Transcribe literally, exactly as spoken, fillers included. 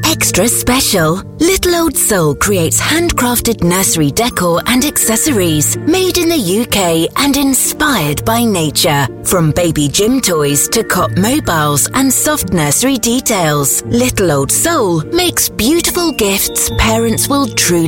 extra special. Little Old Soul creates handcrafted nursery decor and accessories made in the U K and inspired by nature. From baby gym toys to cot mobiles and soft nursery details, Little Old Soul makes beautiful gifts parents will truly